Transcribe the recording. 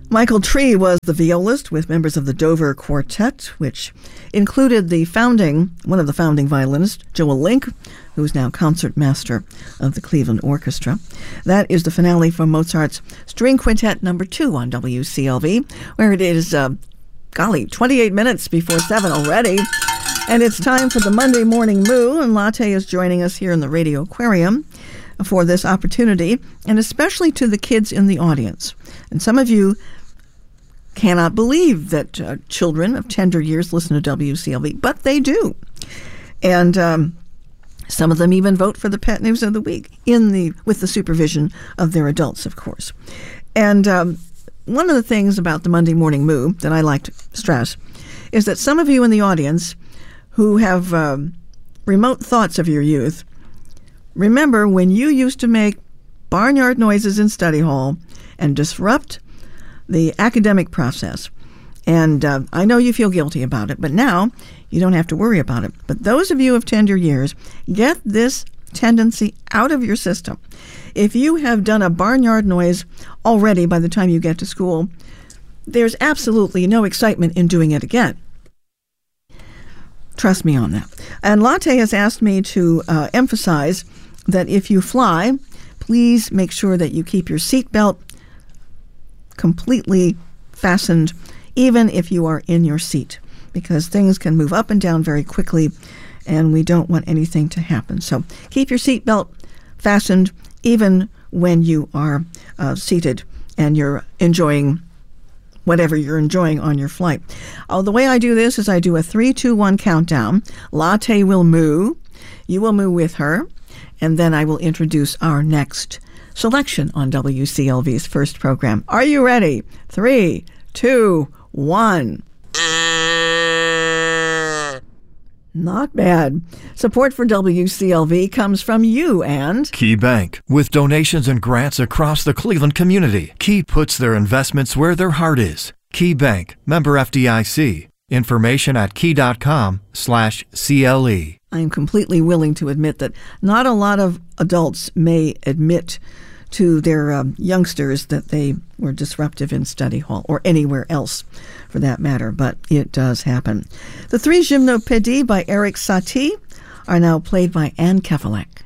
Michael Tree was the violist with members of the Dover Quartet, which included one of the founding violinists, Joel Link, who is now concertmaster of the Cleveland Orchestra. That is the finale from Mozart's String Quintet No. 2 on WCLV, where it is, 28 minutes before 7 already. And it's time for the Monday Morning Moo, and Latte is joining us here in the Radio Aquarium for this opportunity, and especially to the kids in the audience. And some of you cannot believe that children of tender years listen to WCLV, but they do. And some of them even vote for the Pet News of the Week with the supervision of their adults, of course. And one of the things about the Monday Morning Moo that I like to stress is that some of you in the audience who have remote thoughts of your youth, remember when you used to make barnyard noises in study hall and disrupt the academic process. And I know you feel guilty about it, but now you don't have to worry about it. But those of you of tender years, get this tendency out of your system. If you have done a barnyard noise already by the time you get to school, there's absolutely no excitement in doing it again. Trust me on that. And Latte has asked me to emphasize that if you fly, please make sure that you keep your seatbelt completely fastened, even if you are in your seat, because things can move up and down very quickly, and we don't want anything to happen. So keep your seatbelt fastened, even when you are seated and you're enjoying whatever you're enjoying on your flight. The way I do this is I do a 3, 2, 1 countdown. Latte will moo. You will moo with her. And then I will introduce our next selection on WCLV's first program. Are you ready? 3, 2, 1. Not bad. Support for WCLV comes from you and Key Bank. With donations and grants across the Cleveland community, Key puts their investments where their heart is. Key Bank. Member FDIC. Information at key.com/CLE. I'm completely willing to admit that not a lot of adults may admit to their youngsters that they were disruptive in study hall or anywhere else for that matter, but it does happen. The 3 Gymnopédies by Eric Satie are now played by Anne Kefelec.